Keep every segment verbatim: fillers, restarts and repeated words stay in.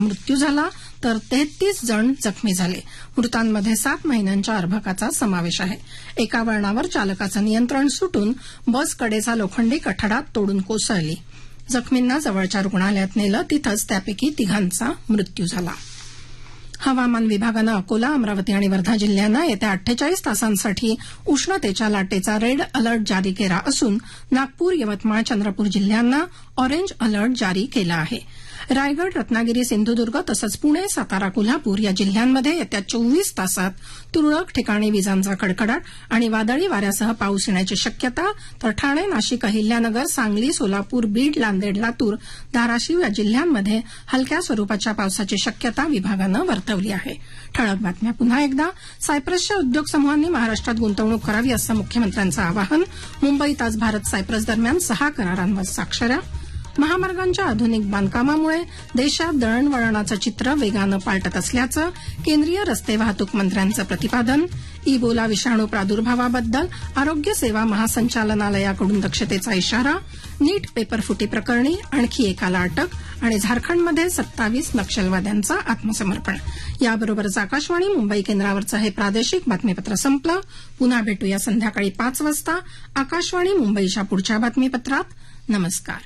मृत्यू झाला तर तेहतीस जण जखमी झाले. मृतांमध्ये सात महिन्यांच्या अर्भकाचा समावेश आहे. एका वळणावर चालकाचं नियंत्रण सुटून बस कडेचा लोखंडी कठडा तोडून कोसळली. जखमींना जवळच्या रुग्णालयात नेलं, तिथंच त्यापैकी तिघांचा मृत्यू झाला. हवामान विभागानं अकोला, अमरावती आणि वर्धा जिल्ह्यांना येत्या अठ्ठेचाळीस तासांसाठी उष्णतेच्या लाटेचा रेड अलर्ट जारी केला असून नागपूर, यवतमाळ, चंद्रपूर जिल्ह्यांना ऑरेंज अलर्ट जारी केला आहे. रायगड, रत्नागिरी, सिंधुदुर्ग तसंच पुणे, सातारा, कोल्हापूर या जिल्ह्यांमध्ये येत्या चोवीस तासात तुरळक ठिकाणी विजांचा कडकडाट आणि वादळी वाऱ्यासह पाऊस येण्याची शक्यता, तर ठाणे, नाशिक, अहिल्यानगर, सांगली, सोलापूर, बीड, नांदेड, लातूर, धाराशिव या जिल्ह्यांमध्ये हलक्या स्वरूपाच्या पावसाची शक्यता विभागानं वर्तवली आहे. ठळक बातम्या पुन्हा एकदा. सायप्रसच्या उद्योग समूहांनी महाराष्ट्रात गुंतवणूक करावी असं मुख्यमंत्र्यांचं आवाहन. मुंबईत आज भारत सायप्रस दरम्यान सहा करारांवर स्वाक्षऱ्या. महामार्गांच्या आधुनिक बांधकामामुळे देशात दळणवळणाचं चित्र वेगानं पालटत असल्याचं केंद्रीय रस्ते वाहतूक मंत्र्यांचं प्रतिपादन. इबोला विषाणू प्रादुर्भावाबद्दल आरोग्य सेवा महासंचालनालयाकडून दक्षतेचा इशारा. नीट पेपरफुटी प्रकरणी आणखी एकाला अटक आणि झारखंडमध्ये सत्तावीस नक्षलवाद्यांचं आत्मसमर्पण. याबरोबरच आकाशवाणी मुंबई केंद्रावरचं हे प्रादेशिक बातमीपत्र संपलं. पुन्हा भेटूया संध्याकाळी पाच वाजता आकाशवाणी मुंबईच्या पुढच्या बातमीपत्रात. नमस्कार.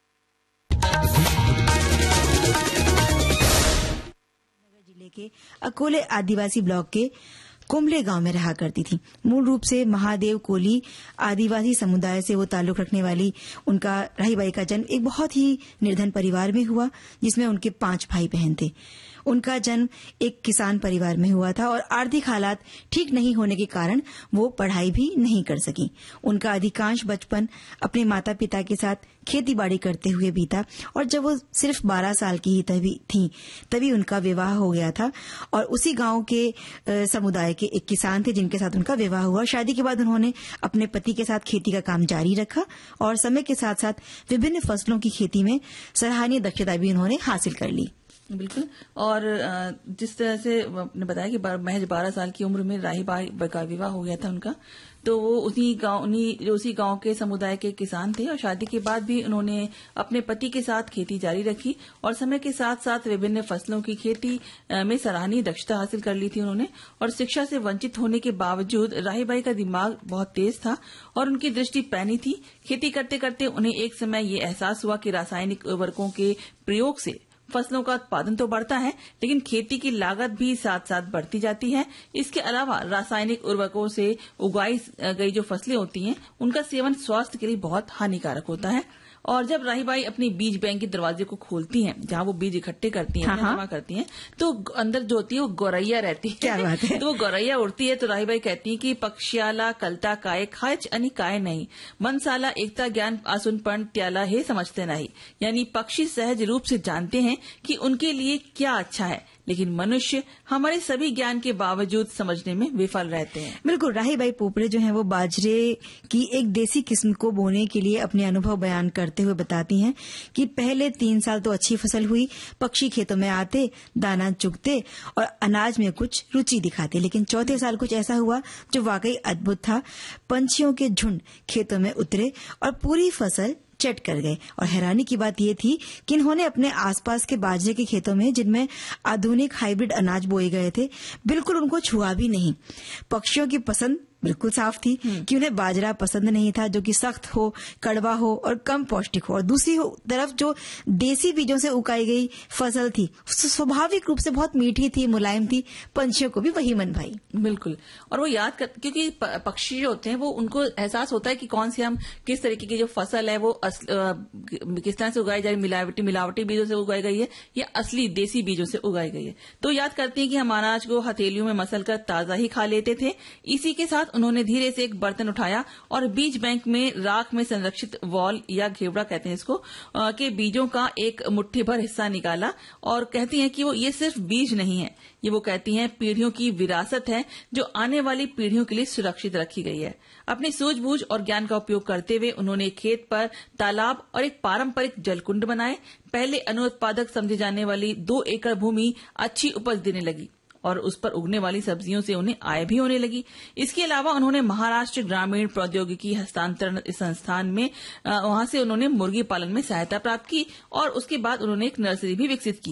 जिले के अकोले आदिवासी ब्लॉक के कुंबले गांव में रहा करती थी. मूल रूप से महादेव कोली आदिवासी समुदाय से वो ताल्लुक रखने वाली उनका राहीबाई का जन्म एक बहुत ही निर्धन परिवार में हुआ, जिसमें उनके पांच भाई बहन थे. उनका जन्म एक किसान परिवार में हुआ था और आर्थिक हालात ठीक नहीं होने के कारण वो पढ़ाई भी नहीं कर सकी. उनका अधिकांश बचपन अपने माता पिता के साथ खेती बाड़ी करते हुए बीता और जब वो सिर्फ बारह साल की ही तभी थी तभी उनका विवाह हो गया था और उसी गांव के आ, समुदाय के एक किसान थे जिनके साथ उनका विवाह हुआ. शादी के बाद उन्होंने अपने पति के साथ खेती का काम जारी रखा और समय के साथ साथ विभिन्न फसलों की खेती में सराहनीय दक्षता भी उन्होंने हासिल कर ली. बिल्कुल. और जिस तरह से आपने बताया कि महज बारह साल की उम्र में राहीबाई का विवाह हो गया था उनका, तो वो उसी गांव उन्हीं उसी गांव के समुदाय के किसान थे और शादी के बाद भी उन्होंने अपने पति के साथ खेती जारी रखी और समय के साथ साथ विभिन्न फसलों की खेती में सराहनीय दक्षता हासिल कर ली थी उन्होंने. और शिक्षा से वंचित होने के बावजूद राहीबाई का दिमाग बहुत तेज था और उनकी दृष्टि पैनी थी. खेती करते करते उन्हें एक समय ये एहसास हुआ कि रासायनिक उर्वरकों के प्रयोग से फसलों का उत्पादन तो बढ़ता है लेकिन खेती की लागत भी साथ साथ बढ़ती जाती है. इसके अलावा रासायनिक उर्वरकों से उगाई गई जो फसलें होती हैं उनका सेवन स्वास्थ्य के लिए बहुत हानिकारक होता है. और जब राहीबाई अपनी बीज बैंक के दरवाजे को खोलती हैं, जहां वो बीज इकट्ठे करती हैं, जमा करती हैं, तो अंदर जो होती है वो गौरैया रहती है. क्या बात है. तो वो गौरैया उड़ती है तो राहीबाई कहती है कि पक्षियाला कलता काय खायच आणि काय नहीं, मनसाला एकता ज्ञान आसुनपण त्याला हे समझते नहीं. यानी पक्षी सहज रूप से जानते हैं कि उनके लिए क्या अच्छा है, लेकिन मनुष्य हमारे सभी ज्ञान के बावजूद समझने में विफल रहते हैं. बिल्कुल. राहीबाई पोपरे जो है वो बाजरे की एक देसी किस्म को बोने के लिए अपने अनुभव बयान करते हुए बताती हैं कि पहले तीन साल तो अच्छी फसल हुई, पक्षी खेतों में आते, दाना चुगते और अनाज में कुछ रुचि दिखाते, लेकिन चौथे साल कुछ ऐसा हुआ जो वाकई अद्भुत था. पंछियों के झुंड खेतों में उतरे और पूरी फसल चट कर गए. और हैरानी की बात यह थी कि इन्होंने अपने आसपास के बाजरे के खेतों में जिनमें आधुनिक हाइब्रिड अनाज बोए गए थे बिल्कुल उनको छुआ भी नहीं. पक्षियों की पसंद बिल्कुल साफ थी कि उन्हें बाजरा पसंद नहीं था जो कि सख्त हो, कड़वा हो और कम पौष्टिक हो. और दूसरी तरफ जो देसी बीजों से उगाई गई फसल थी स्वाभाविक रूप से बहुत मीठी थी, मुलायम थी. पंछियों को भी वही मन भाई. बिल्कुल. और वो याद कर, क्योंकि पक्षी जो होते हैं वो उनको एहसास होता है कि कौन सी हम किस तरीके की जो फसल है वो अस, आ, किस तरह से उगाई जाए, मिलावटी मिलावटी बीजों से उगाई गई है या असली देसी बीजों से उगाई गई है. तो याद करते हैं कि हम अनाज को हथेलियों में मसल कर ताजा ही खा लेते थे. इसी के साथ उन्होंने धीरे से एक बर्तन उठाया और बीज बैंक में राख में संरक्षित वॉल या घेवड़ा कहते हैं इसको के बीजों का एक मुट्ठी भर हिस्सा निकाला और कहती हैं कि वो ये सिर्फ बीज नहीं है, ये वो कहती हैं पीढ़ियों की विरासत है जो आने वाली पीढ़ियों के लिए सुरक्षित रखी गई है. अपनी सूझबूझ और ज्ञान का उपयोग करते हुए उन्होंने खेत पर तालाब और एक पारंपरिक जलकुंड बनाए. पहले अनुत्पादक समझी जाने वाली दो एकड़ भूमि अच्छी उपज देने लगी और उस पर उगने वाली सब्जियों से उन्हें आय भी होने लगी. इसके अलावा उन्होंने महाराष्ट्र ग्रामीण प्रौद्योगिकी हस्तांतरण संस्थान में वहां से उन्होंने मुर्गी पालन में सहायता प्राप्त की और उसके बाद उन्होंने एक नर्सरी भी विकसित की.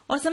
और